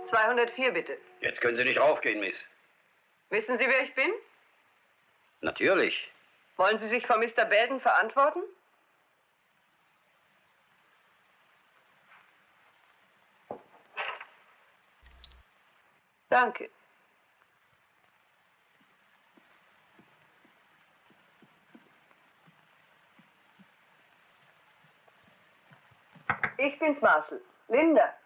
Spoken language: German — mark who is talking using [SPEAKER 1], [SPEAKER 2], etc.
[SPEAKER 1] 204 bitte.
[SPEAKER 2] Jetzt können Sie nicht raufgehen, Miss.
[SPEAKER 1] Wissen Sie, wer ich bin?
[SPEAKER 2] Natürlich.
[SPEAKER 1] Wollen Sie sich vor Mr. Belden verantworten? Danke. Ich bin's, Marcel. Linda.